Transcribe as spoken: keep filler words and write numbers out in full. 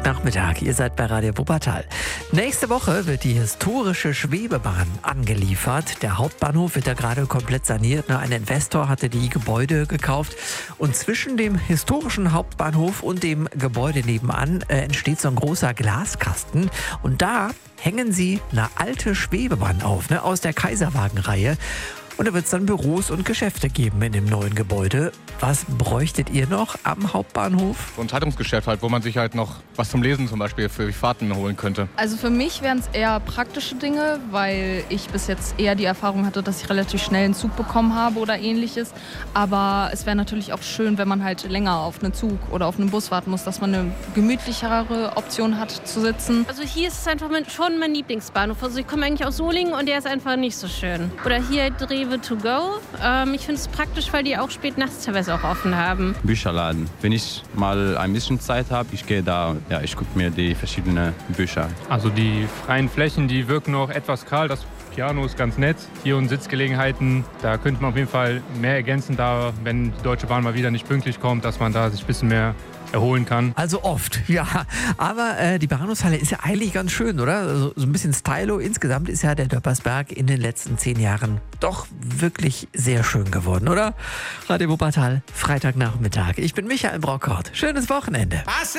Freitagnachmittag, ihr seid bei Radio Wuppertal. Nächste Woche wird die historische Schwebebahn angeliefert. Der Hauptbahnhof wird da gerade komplett saniert. Ein Investor hatte die Gebäude gekauft. Und zwischen dem historischen Hauptbahnhof und dem Gebäude nebenan äh, entsteht so ein großer Glaskasten. Und da hängen sie eine alte Schwebebahn auf, ne, aus der Kaiserwagenreihe. Und da wird es dann Büros und Geschäfte geben in dem neuen Gebäude. Was bräuchtet ihr noch am Hauptbahnhof? So ein Zeitungsgeschäft halt, wo man sich halt noch was zum Lesen zum Beispiel für Fahrten holen könnte. Also für mich wären es eher praktische Dinge, weil ich bis jetzt eher die Erfahrung hatte, dass ich relativ schnell einen Zug bekommen habe oder ähnliches. Aber es wäre natürlich auch schön, wenn man halt länger auf einen Zug oder auf einen Bus warten muss, dass man eine gemütlichere Option hat zu sitzen. Also hier ist es einfach schon mein Lieblingsbahnhof. Also ich komme eigentlich aus Solingen und der ist einfach nicht so schön. Oder hier Rewe to go. Ähm, ich finde es praktisch, weil die auch spät nachts teilweise auch offen haben. Bücherladen. Wenn ich mal ein bisschen Zeit habe, ich gehe da, ja, ich gucke mir die verschiedenen Bücher. Also die freien Flächen, die wirken noch etwas kahl. Das Piano ist ganz nett. Hier und Sitzgelegenheiten, da könnte man auf jeden Fall mehr ergänzen, da wenn die Deutsche Bahn mal wieder nicht pünktlich kommt, dass man da sich ein bisschen mehr erholen kann. Also oft, ja. Aber äh, die Bahnhofshalle ist ja eigentlich ganz schön, oder? Also, so ein bisschen Stylo. Insgesamt ist ja der Döppersberg in den letzten zehn Jahren doch wirklich sehr schön geworden, oder? Radio Wuppertal, Freitagnachmittag. Ich bin Michael Brockhaut. Schönes Wochenende.